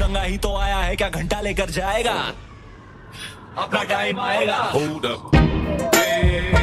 नंगा ही तो आया है, क्या घंटा लेकर जाएगा? अपना टाइम आएगा। Hold up. Hey.